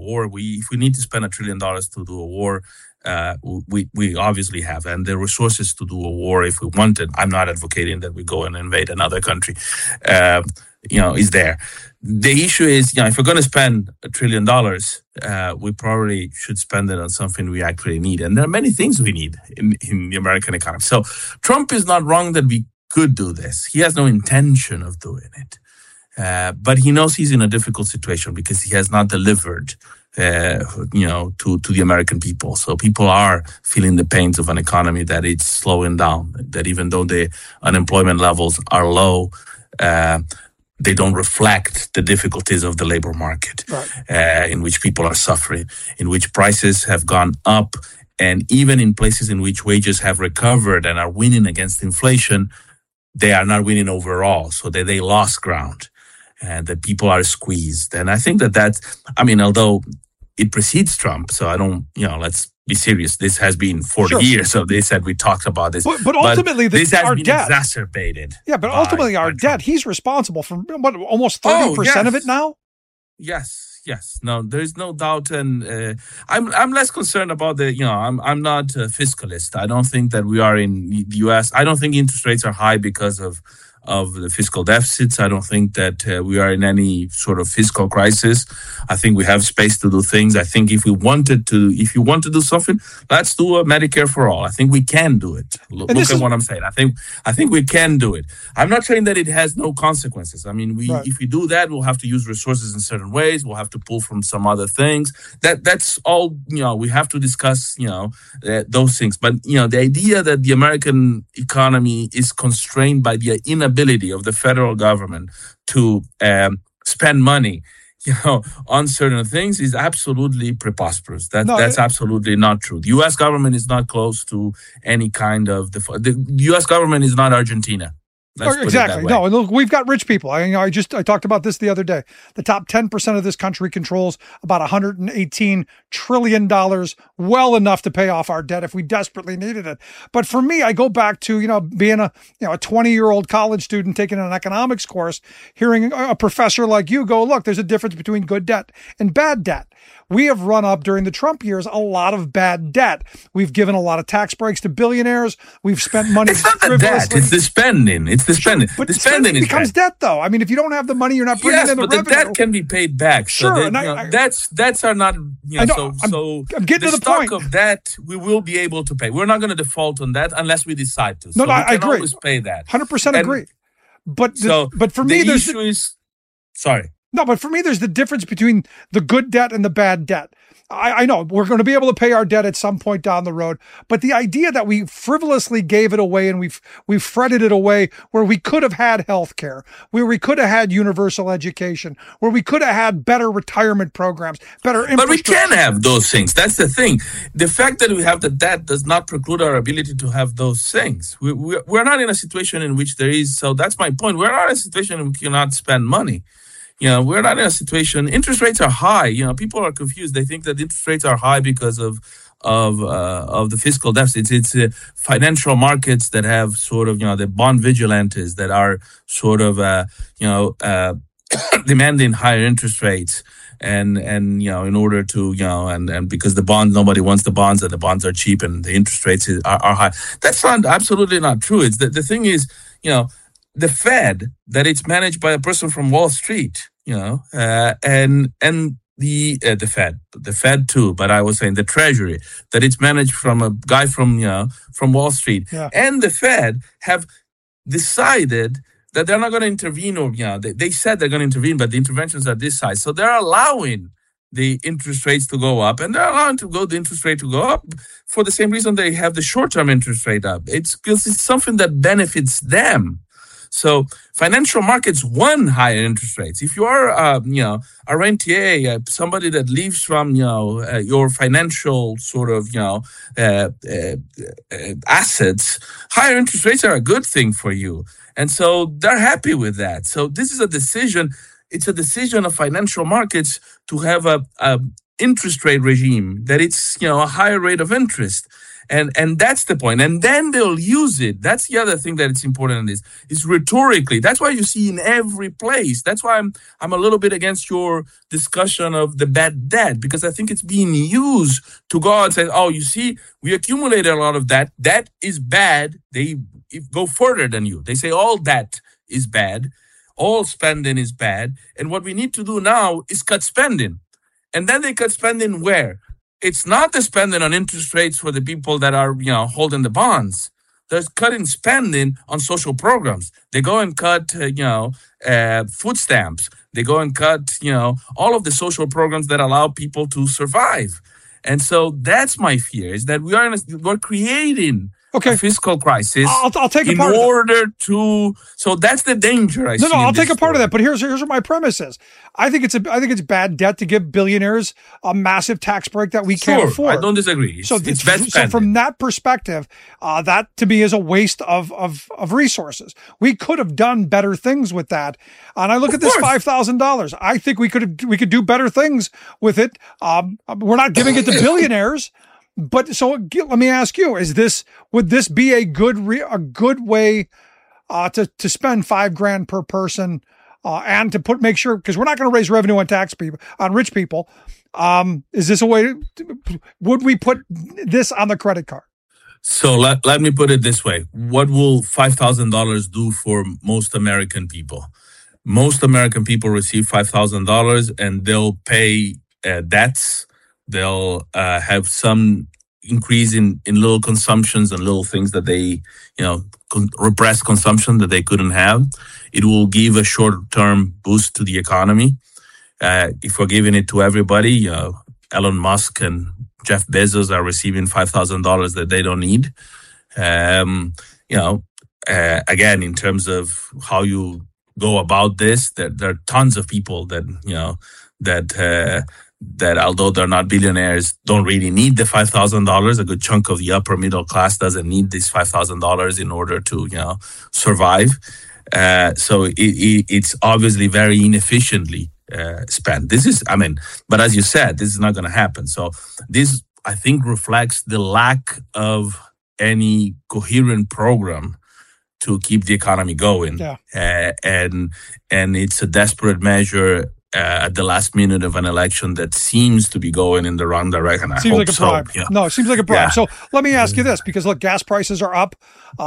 war. If we need to spend $1 trillion to do a war, we obviously have, and the resources to do a war if we wanted. I'm not advocating that we go and invade another country. Is there. The issue is, if we're going to spend $1 trillion, we probably should spend it on something we actually need. And there are many things we need in the American economy. So Trump is not wrong that we could do this. He has no intention of doing it. But he knows he's in a difficult situation because he has not delivered, to the American people. So people are feeling the pains of an economy that it's slowing down, that even though the unemployment levels are low, they don't reflect the difficulties of the labor market, right. In which people are suffering, in which prices have gone up, and even in places in which wages have recovered and are winning against inflation, they are not winning overall, so that they lost ground, and that people are squeezed. And I think although it precedes Trump, so I don't, let's be serious. This has been 40 years. So they said we talked about this. But ultimately, this has been debt. Exacerbated. Yeah, but ultimately our debt, he's responsible for almost 30% of it now? Yes. No, there's no doubt. And I'm less concerned about I'm not a fiscalist. I don't think that we are in the U.S. I don't think interest rates are high because of the fiscal deficits. I don't think that we are in any sort of fiscal crisis. I think we have space to do things. I think if you want to do something, let's do a Medicare for all. I think we can do it. Look at what I'm saying. I think we can do it. I'm not saying that it has no consequences. If we do that, we'll have to use resources in certain ways. We'll have to pull from some other things. That's all, we have to discuss, those things. But, the idea that the American economy is constrained by the inability of the federal government to spend money, on certain things is absolutely preposterous. That's absolutely not true. The U.S. government is not close to any kind of the U.S. government is not Argentina. Exactly. No, and look, we've got rich people. I talked about this the other day. The top 10% of this country controls about $118 trillion, well enough to pay off our debt if we desperately needed it. But for me, I go back to, being a 20-year-old college student taking an economics course, hearing a professor like you go, look, there's a difference between good debt and bad debt. We have run up during the Trump years a lot of bad debt. We've given a lot of tax breaks to billionaires. We've spent money. It's not the debt. It's the spending. It's the spending. But the spending becomes debt, though. If you don't have the money, you're not bringing in the revenue. Yes, but the debt can be paid back. Sure, so debts are not. I'm getting to the stock point. Of debt we will be able to pay. We're not going to default on that unless we decide to. No, I agree. Always pay that. 100% agree. But for me, the issue is. Sorry. No, but for me, there's the difference between the good debt and the bad debt. I know we're going to be able to pay our debt at some point down the road, but the idea that we frivolously gave it away and we've fretted it away, where we could have had health care, where we could have had universal education, where we could have had better retirement programs, better infrastructure. But we can have those things. That's the thing. The fact that we have the debt does not preclude our ability to have those things. We're not in a situation in which there is. So that's my point. We're not in a situation we cannot spend money. We're not in a situation. Interest rates are high. People are confused. They think that interest rates are high because of the fiscal deficits. It's financial markets that have sort of the bond vigilantes that are sort of demanding higher interest rates. And in order to and because the bonds, nobody wants the bonds, and the bonds are cheap and the interest rates are high. That's absolutely not true. It's the thing is the Fed, that it's managed by a person from Wall Street, and the Fed too, but I was saying the Treasury, that it's managed from a guy from Wall Street, and the Fed have decided that they're not going to intervene, or they said they're going to intervene, but the interventions are this size, so they're allowing the interest rates to go up, and they're allowing the interest rate to go up for the same reason they have the short-term interest rate up. It's because it's something that benefits them. So financial markets want higher interest rates. If you are, a rentier, somebody that lives from, your financial sort of, assets, higher interest rates are a good thing for you. And so they're happy with that. So this is a decision. It's a decision of financial markets to have a interest rate regime that it's, a higher rate of interest. And that's the point. And then they'll use it. That's the other thing that it's important in this. Is rhetorically. That's why you see in every place. That's why I'm a little bit against your discussion of the bad debt, because I think it's being used to go and say, oh, you see, we accumulated a lot of that. That is bad. They go further than you. They say all debt is bad. All spending is bad. And what we need to do now is cut spending. And then they cut spending where? It's not the spending on interest rates for the people that are, holding the bonds. They're cutting spending on social programs. They go and cut, food stamps. They go and cut, all of the social programs that allow people to survive. And so that's my fear, is that we're creating a fiscal crisis. I'll take a part in order to. So that's the danger. I'll take a part of that. But here's what my premise is. I think it's bad debt to give billionaires a massive tax break that we can't afford. I don't disagree. So from that perspective, that to me is a waste of resources. We could have done better things with that. And I look at this $5,000. I think we could do better things with it. We're not giving it to billionaires. But so let me ask you: would this be a good way to spend $5,000 per person and to make sure, because we're not going to raise revenue on rich people? Is this a way? Would we put this on the credit card? So let me put it this way: what will $5,000 do for most American people? Most American people receive $5,000, and they'll pay debts. They'll have some increase in little consumptions and little things that they, repress consumption that they couldn't have. It will give a short-term boost to the economy. If we're giving it to everybody, Elon Musk and Jeff Bezos are receiving $5,000 that they don't need. Again, in terms of how you go about this, there are tons of people that although they're not billionaires, don't really need the $5,000. A good chunk of the upper middle class doesn't need this $5,000 in order to, survive. So it's obviously very inefficiently spent. But as you said, this is not going to happen. So this, I think, reflects the lack of any coherent program to keep the economy going. Yeah. And it's a desperate measure at the last minute of an election that seems to be going in the wrong direction. Seems like a bribe. No, it seems like a bribe. Yeah. So let me ask you this, because look, gas prices are up.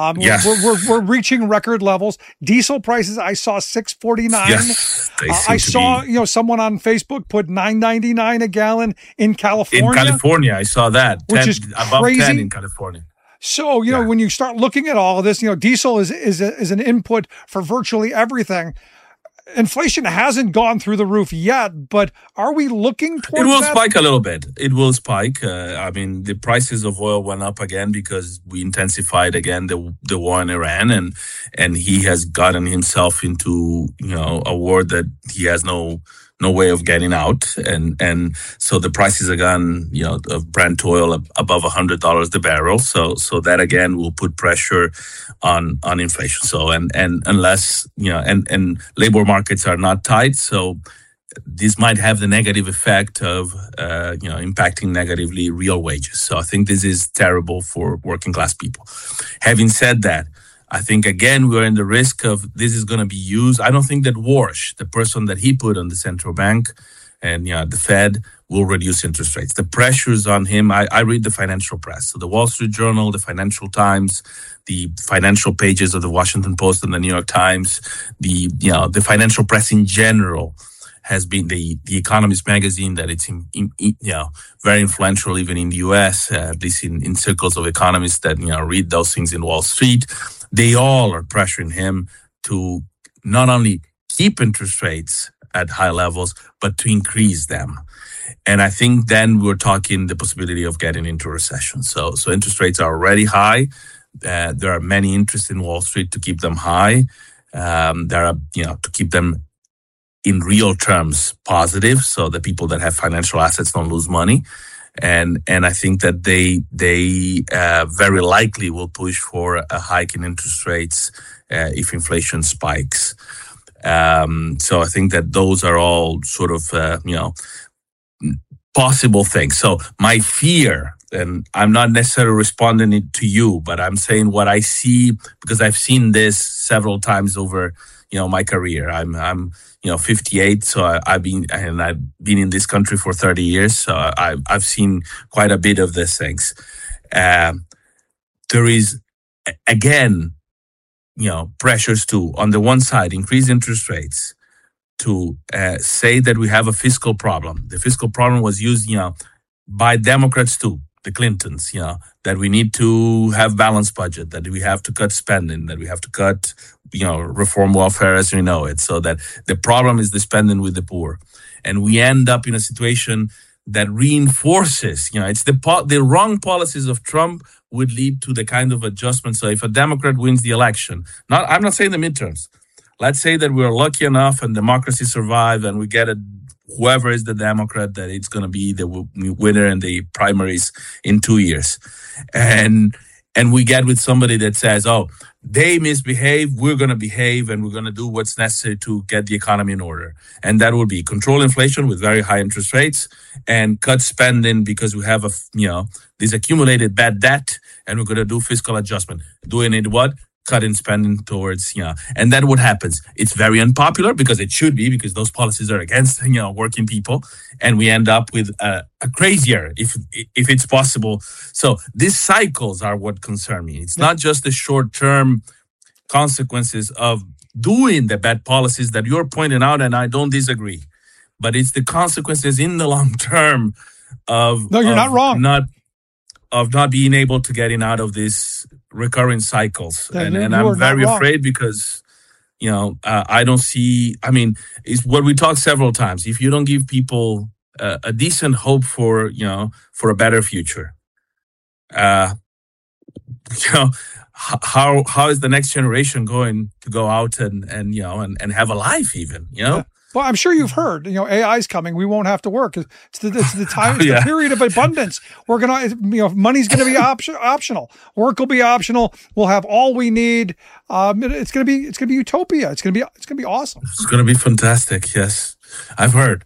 We're reaching record levels. Diesel prices, I saw $6.49. Yes, I saw someone on Facebook put $9.99 a gallon in California. In California, I saw that, which is above crazy. 10 in California. So when you start looking at all of this, diesel is an input for virtually everything. Inflation hasn't gone through the roof yet, but are we looking towards that? It will that? spike a little bit. It will spike. The prices of oil went up again because we intensified again the war in Iran, and he has gotten himself into a war that he has no way of getting out, and so the prices are gone, of Brent oil above $100 the barrel. So that again will put pressure on inflation. So and unless and labor markets are not tight, so this might have the negative effect of impacting negatively real wages. So I think this is terrible for working class people. Having said that, I think, again, we're in the risk of this is going to be used. I don't think that Warsh, the person that he put on the central bank and the Fed, will reduce interest rates. The pressures on him, I read the financial press. So the Wall Street Journal, the Financial Times, the financial pages of the Washington Post and the New York Times, the financial press in general has been the Economist magazine that it's very influential even in the U.S., at least in circles of economists that read those things in Wall Street. They all are pressuring him to not only keep interest rates at high levels, but to increase them. And I think then we're talking the possibility of getting into a recession. So interest rates are already high. There are many interests in Wall Street to keep them high. There are, to keep them in real terms positive, so the people that have financial assets don't lose money. And I think that they very likely will push for a hike in interest rates if inflation spikes. So I think that those are all sort of possible things. So my fear and I'm not necessarily responding it to you, but I'm saying what I see because I've seen this several times over, my career. I'm 58, so I've been in this country for 30 years, so I've seen quite a bit of these things. There is, again, pressures to, on the one side, increase interest rates, to say that we have a fiscal problem. The fiscal problem was used, by Democrats too, the Clintons, that we need to have balanced budget, that we have to cut spending, that we have to cut, reform welfare as we know it, so that the problem is the spending with the poor. And we end up in a situation that reinforces, it's the wrong policies of Trump would lead to the kind of adjustment. So if a Democrat wins the election, I'm not saying the midterms, let's say that we're lucky enough and democracy survive and we get whoever is the Democrat, that it's going to be the winner in the primaries in 2 years. And we get with somebody that says, oh, they misbehave, we're going to behave, and we're going to do what's necessary to get the economy in order. And that will be control inflation with very high interest rates and cut spending because we have this accumulated bad debt, and we're going to do fiscal adjustment. Doing it what? Cutting spending towards, and then what happens? It's very unpopular because it should be, because those policies are against, working people. And we end up with a crazier, if it's possible. So these cycles are what concern me. It's not just the short-term consequences of doing the bad policies that you're pointing out, and I don't disagree. But it's the consequences in the long term of... No, you're not wrong. Of not being able to getting out of these recurring cycles. Yeah, and I'm very afraid because, I don't see, it's what we talked several times. If you don't give people a decent hope for, for a better future, how is the next generation going to go out and have a life even, Yeah. Well, I'm sure you've heard, AI is coming. We won't have to work. It's the time, it's the period of abundance. We're going to, money's going to be optional. Work will be optional. We'll have all we need. It's going to be utopia. It's going to be awesome. It's going to be fantastic. Yes. I've heard.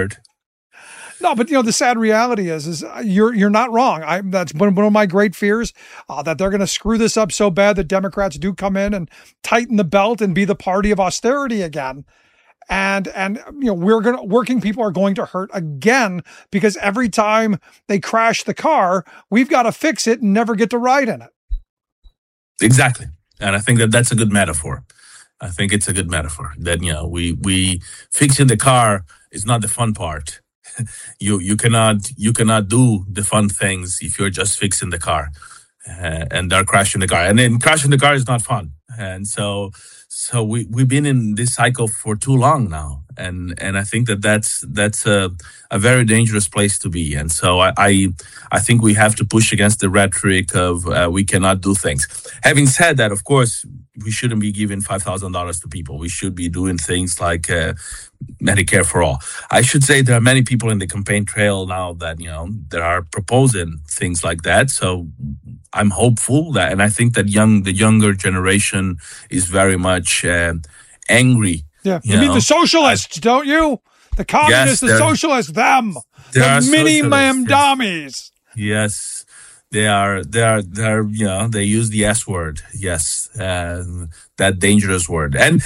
No, but the sad reality is you're not wrong. That's one of my great fears, that they're going to screw this up so bad that Democrats do come in and tighten the belt and be the party of austerity again. And working people are going to hurt again, because every time they crash the car, we've got to fix it and never get to ride in it. Exactly. And I think that's a good metaphor. I think it's a good metaphor that, we fixing the car is not the fun part. You cannot do the fun things if you're just fixing the car, and they're crashing the car, and then crashing the car is not fun. And so we've been in this cycle for too long now, and I think that's a very dangerous place to be. And so I think we have to push against the rhetoric of we cannot do things. Having said that, of course, we shouldn't be giving $5,000 to people. We should be doing things like Medicare for all. I should say there are many people in the campaign trail now that that are proposing things like that. So I'm hopeful that, and I think that the younger generation is very much angry. Yeah, you mean the socialists, don't you? The communists, the socialists, them, the mini mamdamis. Yes, they are. They use the S word. Yes, that dangerous word. And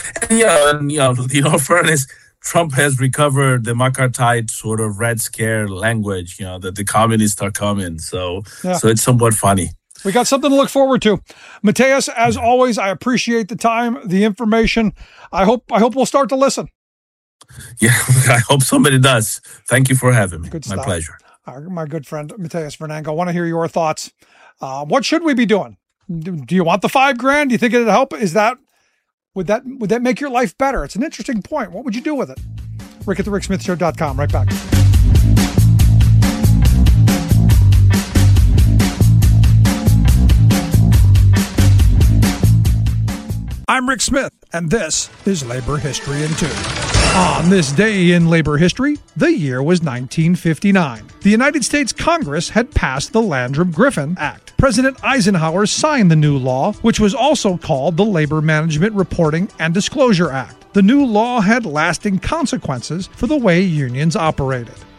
fairness, Trump has recovered the McCarthyite sort of Red Scare language. That the communists are coming. So it's somewhat funny. We got something to look forward to. Mateus, as always, I appreciate the time, the information. I hope we'll start to listen. Yeah, I hope somebody does. Thank you for having me. Good My stuff. pleasure. My good friend, Mateus Fernango. I want to hear your thoughts. What should we be doing? Do you want the $5,000? Do you think it'd help? Would that make your life better? It's an interesting point. What would you do with it? Rick at thericksmithshow.com. Right back. I'm Rick Smith, and this is Labor History in 2. On this day in labor history, the year was 1959. The United States Congress had passed the Landrum-Griffin Act. President Eisenhower signed the new law, which was also called the Labor Management Reporting and Disclosure Act. The new law had lasting consequences for the way unions operated.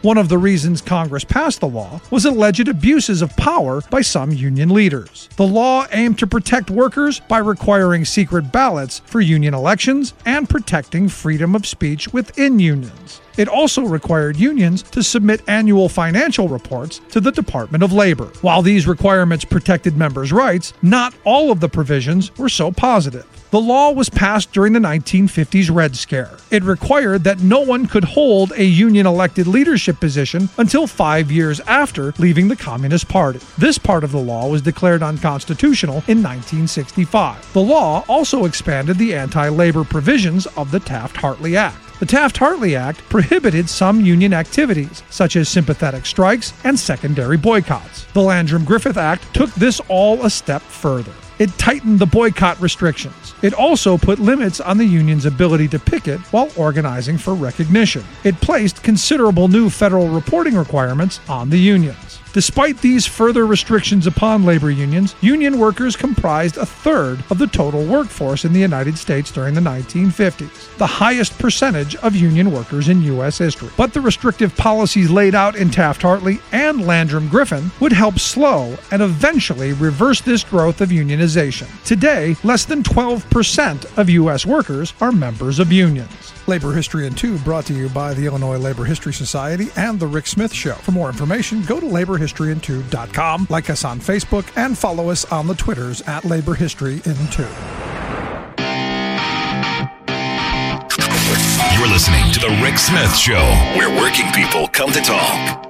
One of the reasons Congress passed the law was alleged abuses of power by some union leaders. The law aimed to protect workers by requiring secret ballots for union elections and protecting freedom of speech within unions. It also required unions to submit annual financial reports to the Department of Labor. While these requirements protected members' rights, not all of the provisions were so positive. The law was passed during the 1950s Red Scare. It required that no one could hold a union-elected leadership position until 5 years after leaving the Communist Party. This part of the law was declared unconstitutional in 1965. The law also expanded the anti-labor provisions of the Taft-Hartley Act. The Taft-Hartley Act prohibited some union activities, such as sympathetic strikes and secondary boycotts. The Landrum-Griffith Act took this all a step further. It tightened the boycott restrictions. It also put limits on the union's ability to picket while organizing for recognition. It placed considerable new federal reporting requirements on the unions. Despite these further restrictions upon labor unions, union workers comprised a third of the total workforce in the United States during the 1950s, the highest percentage of union workers in U.S. history. But the restrictive policies laid out in Taft-Hartley and Landrum-Griffin would help slow and eventually reverse this growth of unionization. Today, less than 12% of U.S. workers are members of unions. Labor History in 2 brought to you by the Illinois Labor History Society and The Rick Smith Show. For more information, go to laborhistoryin2.com, like us on Facebook, and follow us on the Twitters at Labor History in 2. You're listening to The Rick Smith Show, where working people come to talk.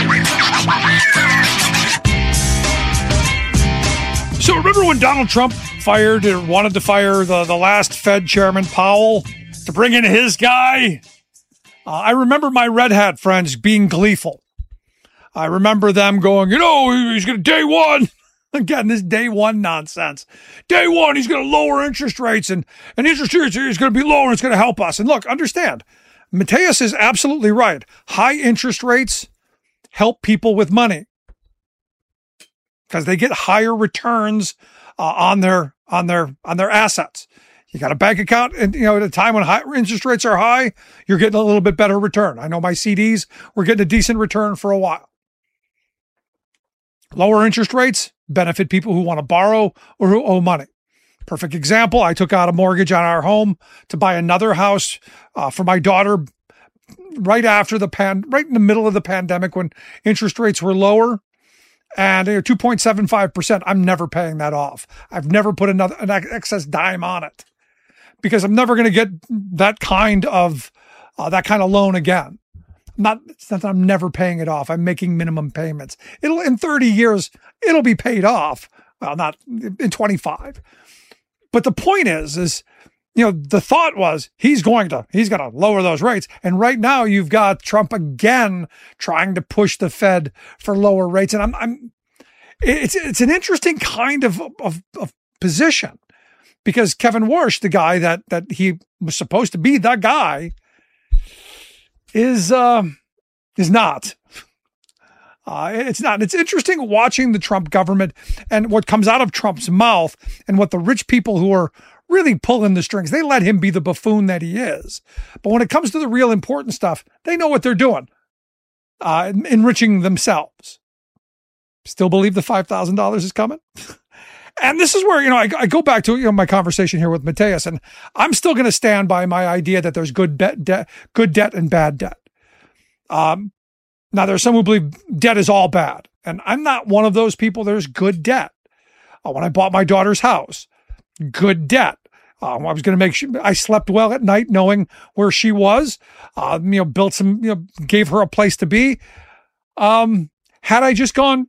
So remember when Donald Trump wanted to fire the last Fed chairman, Powell, to bring in his guy? I remember my red hat friends being gleeful. I remember them going, he's going to day one. Again, this day one nonsense. Day one, he's going to lower interest rates and interest rates is going to be lower and it's going to help us. And look, understand, Mateus is absolutely right. High interest rates help people with money because they get higher returns on their assets. You got a bank account, and at a time when high interest rates are high, you're getting a little bit better return. I know my CDs were getting a decent return for a while. Lower interest rates benefit people who want to borrow or who owe money. Perfect example, I took out a mortgage on our home to buy another house for my daughter right in the middle of the pandemic when interest rates were lower. And 2.75%, I'm never paying that off. I've never put an excess dime on it because I'm never going to get that kind of loan again. It's not that I'm never paying it off. I'm making minimum payments. In 30 years, it'll be paid off. Well, not in 25. But the point is, the thought was he's going to lower those rates. And right now you've got Trump again trying to push the Fed for lower rates. And it's an interesting kind of position because Kevin Warsh, the guy that he was supposed to be, that guy is not. It's not. It's interesting watching the Trump government and what comes out of Trump's mouth and what the rich people who are really pulling the strings, they let him be the buffoon that he is. But when it comes to the real important stuff, they know what they're doing, enriching themselves. Still believe the $5,000 is coming? And this is where, I go back to, my conversation here with Mateus, and I'm still going to stand by my idea that there's good debt and bad debt. Now, there's some who believe debt is all bad, and I'm not one of those people. There's good debt. When I bought my daughter's house, good debt. I was going to make sure I slept well at night knowing where she was, built some, gave her a place to be. Had I just gone,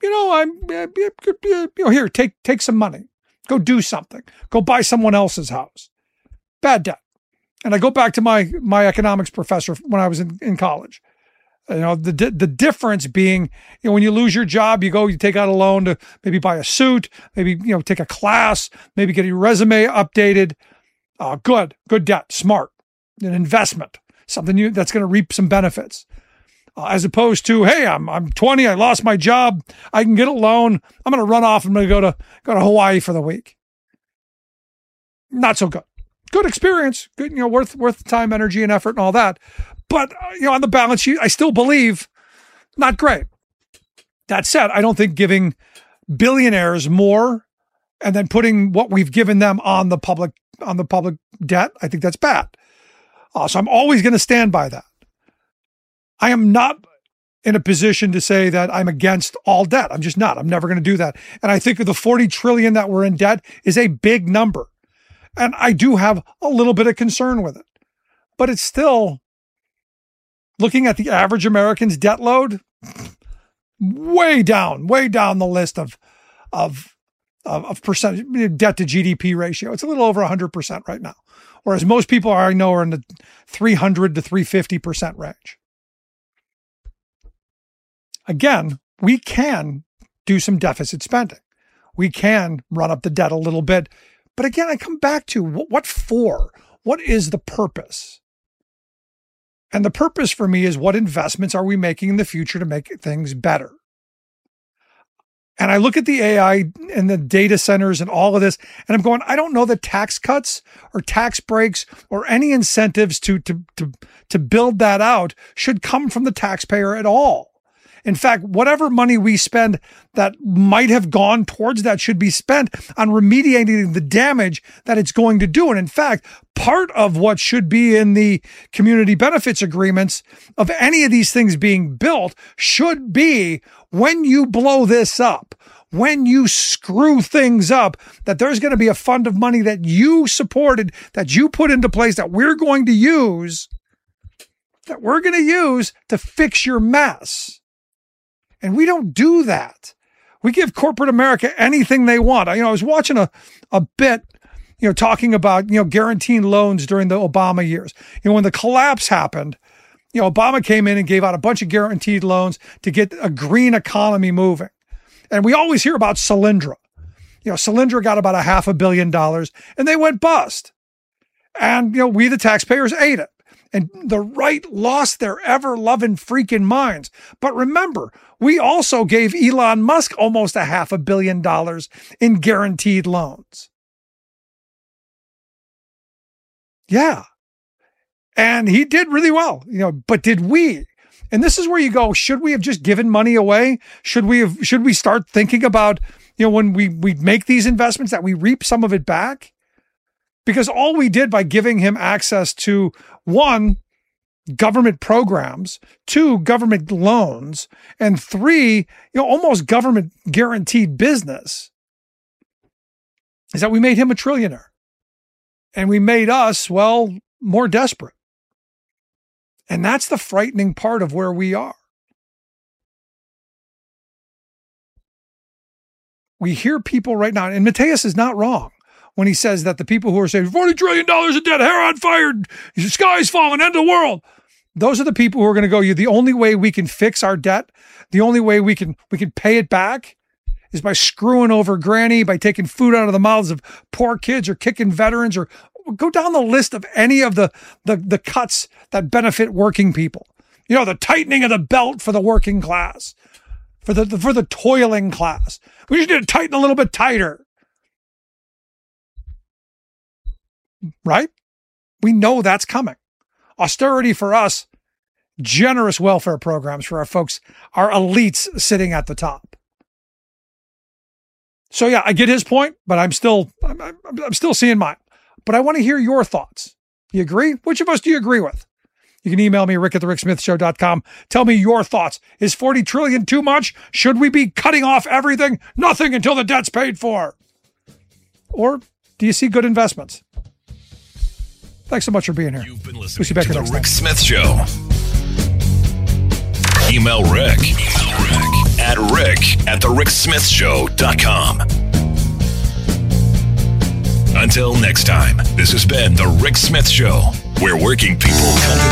here, take some money, go do something, go buy someone else's house. Bad debt. And I go back to my economics professor when I was in college. The difference being, when you lose your job, you take out a loan to maybe buy a suit, maybe, take a class, maybe get your resume updated. Good debt, smart, an investment, something that's going to reap some benefits. As opposed to, hey, I'm 20, I lost my job, I can get a loan, I'm going to run off, I'm going to go to Hawaii for the week. Not so good. Good experience, good, worth time, energy, and effort, and all that. But on the balance sheet, I still believe Not great. That said, I don't think giving billionaires more and then putting what we've given them on the public debt, I think that's bad. So I'm always going to stand by that. I am not in a position to say that I'm against all debt. I'm just not. I'm never going to do that. And I think the 40 trillion that we're in debt is a big number. And I do have a little bit of concern with it. But it's still, looking at the average American's debt load, way down the list of percent debt to GDP ratio. It's a little over 100% right now. Whereas most people I know are in the 300 to 350% range. Again, we can do some deficit spending. We can run up the debt a little bit. But again, I come back to what for? What is the purpose? And the purpose for me is, what investments are we making in the future to make things better? And I look at the AI and the data centers and all of this, and I'm going, I don't know that tax cuts or tax breaks or any incentives to build that out should come from the taxpayer at all. In fact, whatever money we spend that might have gone towards that should be spent on remediating the damage that it's going to do. And in fact, part of what should be in the community benefits agreements of any of these things being built should be, when you blow this up, when you screw things up, that there's going to be a fund of money that you supported, that you put into place, that we're going to use to fix your mess. And we don't do that. We give corporate America anything they want. I was watching a bit, talking about, guaranteeing loans during the Obama years. When the collapse happened, Obama came in and gave out a bunch of guaranteed loans to get a green economy moving. And we always hear about Solyndra. Solyndra got about $500 million and they went bust. And, we, the taxpayers, ate it. And the right lost their ever-loving freaking minds. But remember, we also gave Elon Musk almost $500 million in guaranteed loans. Yeah. And he did really well, but did we? And this is where you go, should we have just given money away? Should we start thinking about, when we make these investments, that we reap some of it back? Because all we did by giving him access to, 1, government programs, 2, government loans, and 3, almost government guaranteed business, is that we made him a trillionaire. And we made us, more desperate. And that's the frightening part of where we are. We hear people right now, and Mateus is not wrong when he says that the people who are saying $40 trillion in debt, hair on fire, the sky's falling, end of the world. Those are the people who are going to go, the only way we can fix our debt, the only way we can pay it back is by screwing over granny, by taking food out of the mouths of poor kids, or kicking veterans, or go down the list of any of the cuts that benefit working people. The tightening of the belt for the working class, for the toiling class. We just need to tighten a little bit tighter. Right? We know that's coming. Austerity for us, generous welfare programs for our folks, our elites sitting at the top. So yeah, I get his point, but I'm still seeing mine. But I want to hear your thoughts. You agree? Which of us do you agree with? You can email me, rick@thericksmithshow.com. Tell me your thoughts. Is 40 trillion too much? Should we be cutting off everything? Nothing until the debt's paid for. Or do you see good investments? Thanks so much for being here. You've been listening to The Rick Smith Show. Email Rick at rick@thericksmithshow.com. Until next time, this has been The Rick Smith Show, where working people come to